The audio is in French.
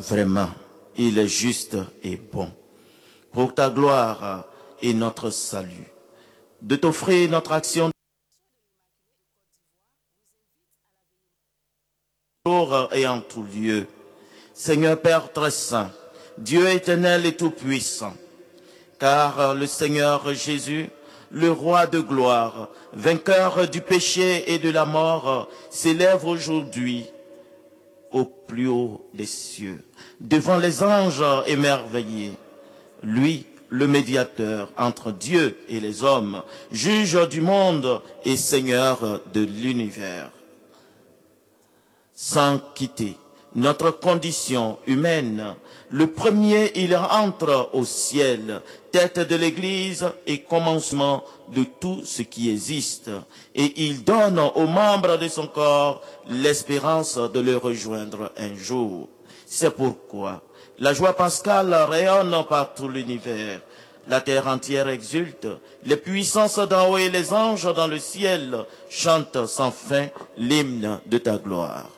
Vraiment, il est juste et bon, pour ta gloire et notre salut, de t'offrir notre action jour et en tout lieu. Seigneur Père très saint, Dieu éternel et tout-puissant, car le Seigneur Jésus, le roi de gloire, vainqueur du péché et de la mort, s'élève aujourd'hui au plus haut des cieux, devant les anges émerveillés. Lui, le médiateur entre Dieu et les hommes, juge du monde et Seigneur de l'univers. Sans quitter notre condition humaine, le premier, il entre au ciel, tête de l'Église et commencement de tout ce qui existe. Et il donne aux membres de son corps l'espérance de le rejoindre un jour. C'est pourquoi la joie pascale rayonne par tout l'univers. La terre entière exulte, les puissances d'en haut et les anges dans le ciel chantent sans fin l'hymne de ta gloire.